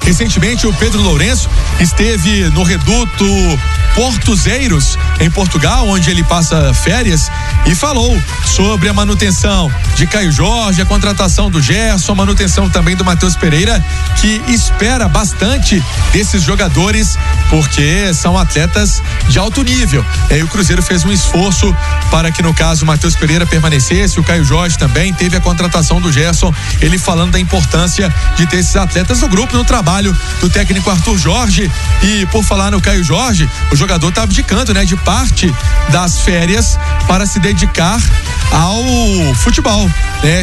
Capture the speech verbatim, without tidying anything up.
Recentemente, o Pedro Lourenço esteve no reduto Portuzeiros, em Portugal, onde ele passa férias, e falou sobre a manutenção de Caio Jorge, a contratação do Gerson, a manutenção também do Matheus Pereira, que espera bastante desses jogadores, porque são atletas de alto nível. E o Cruzeiro fez um esforço para que, no caso, o Matheus Pereira permanecesse, o Caio Jorge também. Teve a contratação do Gerson, ele falando da importância de ter esses atletas no grupo, no trabalho do técnico Arthur Jorge. E por falar no Caio Jorge, o jogador está abdicando, né, de parte das férias para se dedicar ao futebol, né?